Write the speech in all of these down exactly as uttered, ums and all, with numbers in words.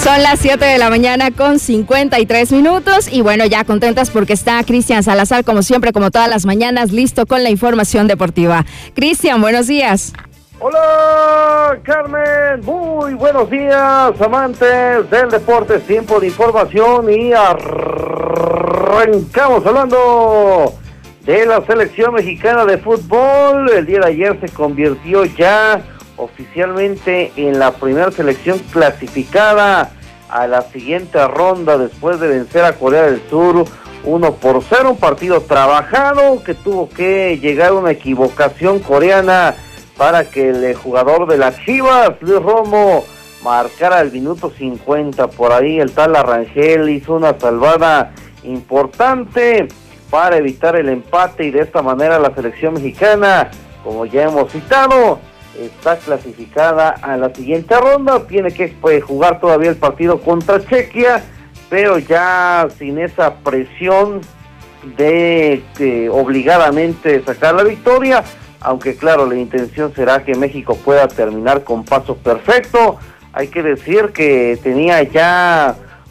Son las siete de la mañana con cincuenta y tres minutos y bueno, ya contentas porque está Cristian Salazar, como siempre, como todas las mañanas, listo con la información deportiva. Cristian, buenos días. Hola, Carmen, muy buenos días, amantes del deporte, tiempo de información y arrancamos hablando de la selección mexicana de fútbol. El día de ayer se convirtió ya oficialmente en la primera selección clasificada a la siguiente ronda después de vencer a Corea del Sur uno por cero, un partido trabajado que tuvo que llegar a una equivocación coreana para que el jugador de las Chivas, Luis Romo, marcara el minuto cincuenta. Por ahí el tal Arrangel hizo una salvada importante para evitar el empate y de esta manera la selección mexicana, como ya hemos citado, está clasificada a la siguiente ronda. Tiene que pues, jugar todavía el partido contra Chequia, pero ya sin esa presión de eh, obligadamente sacar la victoria, aunque claro, la intención será que México pueda terminar con paso perfecto. Hay que decir que tenía ya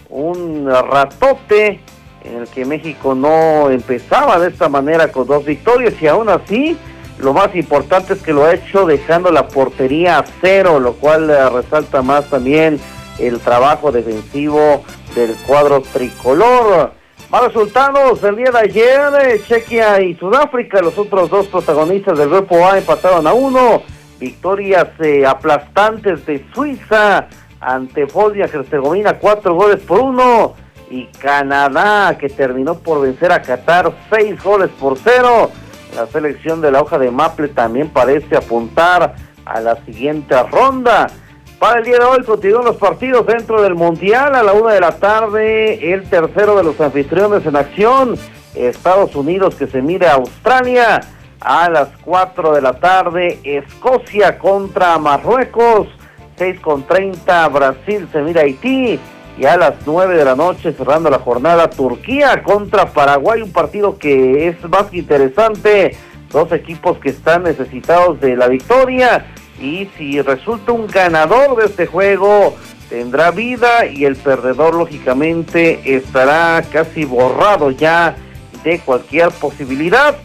un ratote en el que México no empezaba de esta manera con dos victorias y aún así lo más importante es que lo ha hecho dejando la portería a cero, lo cual eh, resalta más también el trabajo defensivo del cuadro tricolor. Más resultados el día de ayer, eh, Chequia y Sudáfrica, los otros dos protagonistas del grupo A empataron a uno. Victorias eh, aplastantes de Suiza ante Bosnia-Herzegovina, cuatro goles por uno. Y Canadá, que terminó por vencer a Qatar, seis goles por cero. La selección de la hoja de Maple también parece apuntar a la siguiente ronda. Para el día de hoy continúan los partidos dentro del Mundial. A la una de la tarde, el tercero de los anfitriones en acción, Estados Unidos, que se mide a Australia. A las cuatro de la tarde, Escocia contra Marruecos. seis con treinta, Brasil se mide a Haití. Y a las nueve de la noche, cerrando la jornada, Turquía contra Paraguay, un partido que es más que interesante, dos equipos que están necesitados de la victoria, y si resulta un ganador de este juego, tendrá vida, y el perdedor, lógicamente, estará casi borrado ya de cualquier posibilidad.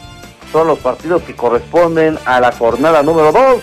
Son los partidos que corresponden a la jornada número dos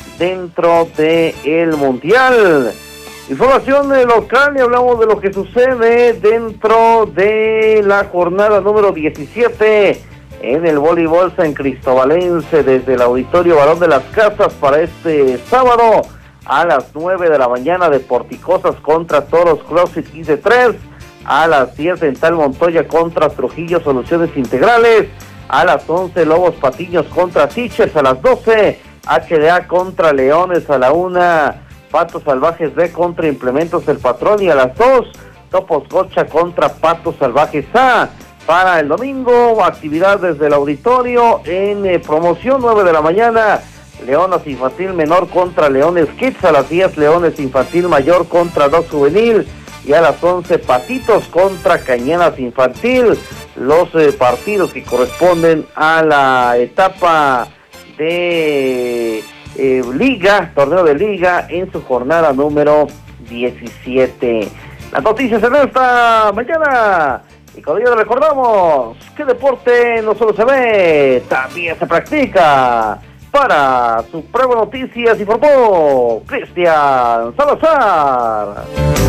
dentro del Mundial. Información local y hablamos de lo que sucede dentro de la jornada número diecisiete en el voleibol san cristobalense desde el Auditorio Barón de las Casas para este sábado a las nueve de la mañana. Deporticosas contra Toros CrossFit quince tres, a las diez Dental Montoya contra Trujillo Soluciones Integrales, a las once Lobos Patiños contra Teachers, a las doce H D A contra Leones, a la una Patos Salvajes B contra Implementos El Patrón, y a las dos, Topos Gocha contra Patos Salvajes A. Para el domingo, actividad desde el auditorio en eh, promoción, nueve de la mañana, Leonas Infantil Menor contra Leones Kids, a las diez, Leones Infantil Mayor contra Dos Juvenil, y a las once, Patitos contra Cañadas Infantil, los eh, partidos que corresponden a la etapa de Eh, liga, torneo de liga en su jornada número diecisiete. Las noticias en esta mañana, y con ello recordamos que deporte no solo se ve, también se practica. Para Supremo Noticias informó Cristian Salazar.